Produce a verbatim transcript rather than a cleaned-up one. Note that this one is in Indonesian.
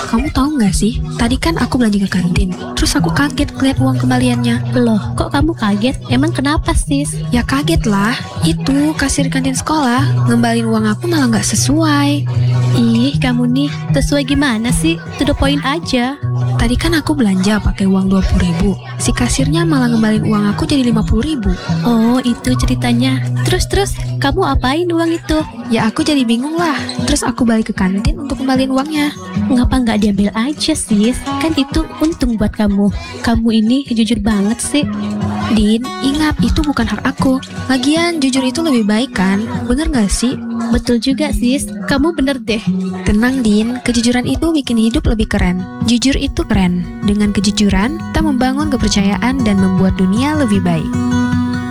Kamu tahu nggak sih, tadi kan aku belanja ke kantin. Terus aku kaget ngeliat uang kembaliannya. Loh, kok kamu kaget? Emang kenapa, sis? Ya kaget lah, itu kasir kantin sekolah ngembalin uang aku malah nggak sesuai. Ih, kamu nih, sesuai gimana sih? To the point aja. Tadi kan aku belanja pakai uang dua puluh ribu. Si kasirnya malah ngembalin uang aku jadi lima puluh ribu. Oh, itu ceritanya. Terus-terus, kamu apain uang itu? Ya aku jadi bingung lah. Terus aku balik ke kantin untuk kembaliin uangnya. Ngapa nggak diambil aja, sis? Kan itu untung buat kamu. Kamu ini jujur banget sih. Din, ingat itu bukan hak aku. Lagian jujur itu lebih baik kan? Bener gak sih? Betul juga, sis. Kamu bener deh. Tenang Din, kejujuran itu bikin hidup lebih keren. Jujur itu keren. Dengan kejujuran, kita membangun kepercayaan dan membuat dunia lebih baik.